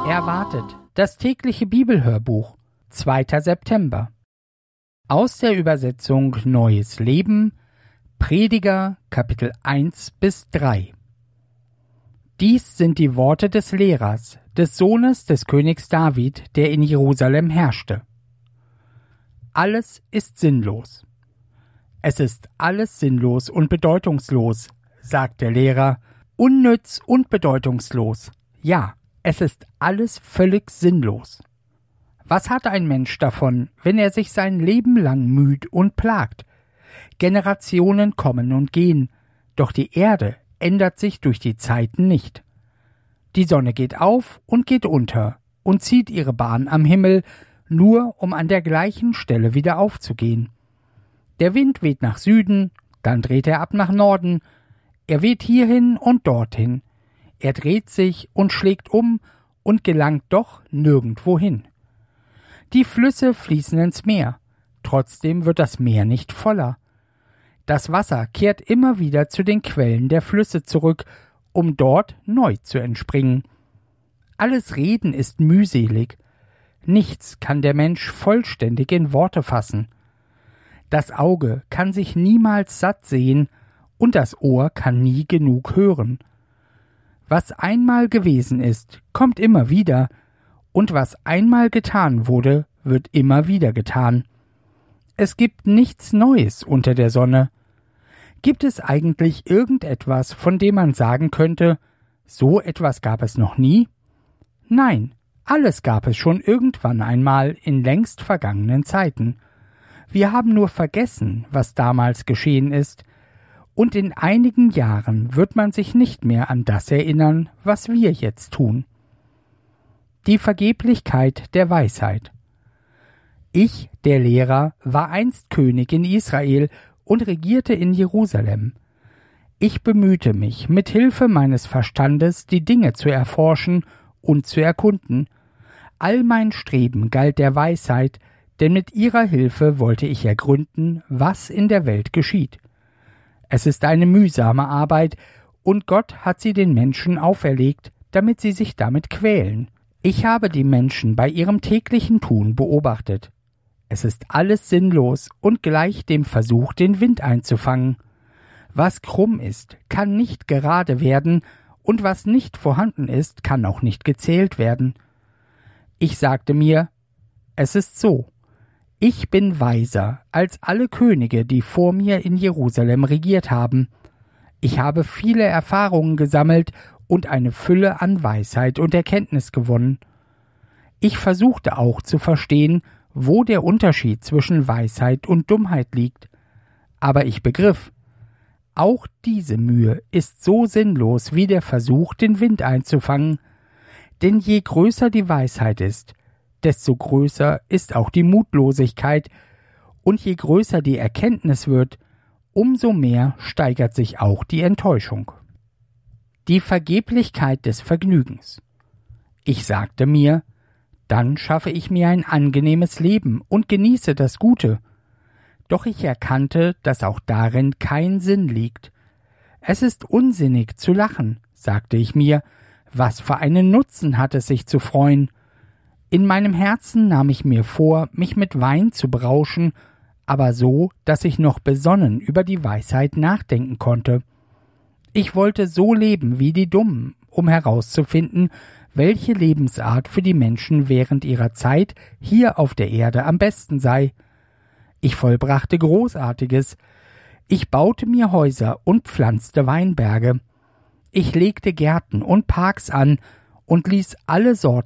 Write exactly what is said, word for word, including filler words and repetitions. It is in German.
Erwartet, das tägliche Bibelhörbuch, zweiter September. Aus der Übersetzung Neues Leben, Prediger, Kapitel eins bis drei. Dies sind die Worte des Lehrers, des Sohnes des Königs David, der in Jerusalem herrschte. Alles ist sinnlos. Es ist alles sinnlos und bedeutungslos, sagt der Lehrer, unnütz und bedeutungslos. Ja, es ist alles völlig sinnlos. Was hat ein Mensch davon, wenn er sich sein Leben lang müht und plagt? Generationen kommen und gehen, doch die Erde ändert sich durch die Zeiten nicht. Die Sonne geht auf und geht unter und zieht ihre Bahn am Himmel, nur um an der gleichen Stelle wieder aufzugehen. Der Wind weht nach Süden, dann dreht er ab nach Norden, er weht hierhin und dorthin, er dreht sich und schlägt um und gelangt doch nirgendwo hin. Die Flüsse fließen ins Meer, trotzdem wird das Meer nicht voller. Das Wasser kehrt immer wieder zu den Quellen der Flüsse zurück, um dort neu zu entspringen. Alles Reden ist mühselig. Nichts kann der Mensch vollständig in Worte fassen. Das Auge kann sich niemals satt sehen und das Ohr kann nie genug hören. Was einmal gewesen ist, kommt immer wieder, und was einmal getan wurde, wird immer wieder getan. Es gibt nichts Neues unter der Sonne. Gibt es eigentlich irgendetwas, von dem man sagen könnte, so etwas gab es noch nie? Nein, alles gab es schon irgendwann einmal in längst vergangenen Zeiten. Wir haben nur vergessen, was damals geschehen ist, und in einigen Jahren wird man sich nicht mehr an das erinnern, was wir jetzt tun. Die Vergeblichkeit der Weisheit. Ich, der Lehrer, war einst König in Israel und regierte in Jerusalem. Ich bemühte mich, mit Hilfe meines Verstandes die Dinge zu erforschen und zu erkunden. All mein Streben galt der Weisheit, denn mit ihrer Hilfe wollte ich ergründen, was in der Welt geschieht. Es ist eine mühsame Arbeit, und Gott hat sie den Menschen auferlegt, damit sie sich damit quälen. Ich habe die Menschen bei ihrem täglichen Tun beobachtet. Es ist alles sinnlos und gleicht dem Versuch, den Wind einzufangen. Was krumm ist, kann nicht gerade werden, und was nicht vorhanden ist, kann auch nicht gezählt werden. Ich sagte mir, es ist so. Ich bin weiser als alle Könige, die vor mir in Jerusalem regiert haben. Ich habe viele Erfahrungen gesammelt und eine Fülle an Weisheit und Erkenntnis gewonnen. Ich versuchte auch zu verstehen, wo der Unterschied zwischen Weisheit und Dummheit liegt. Aber ich begriff, auch diese Mühe ist so sinnlos wie der Versuch, den Wind einzufangen. Denn je größer die Weisheit ist, desto größer ist auch die Mutlosigkeit, und je größer die Erkenntnis wird, umso mehr steigert sich auch die Enttäuschung. Die Vergeblichkeit des Vergnügens. Ich sagte mir, dann schaffe ich mir ein angenehmes Leben und genieße das Gute. Doch ich erkannte, dass auch darin kein Sinn liegt. Es ist unsinnig zu lachen, sagte ich mir, was für einen Nutzen hat es sich zu freuen? In meinem Herzen nahm ich mir vor, mich mit Wein zu berauschen, aber so, dass ich noch besonnen über die Weisheit nachdenken konnte. Ich wollte so leben wie die Dummen, um herauszufinden, welche Lebensart für die Menschen während ihrer Zeit hier auf der Erde am besten sei. Ich vollbrachte Großartiges. Ich baute mir Häuser und pflanzte Weinberge. Ich legte Gärten und Parks an und ließ alle Sorten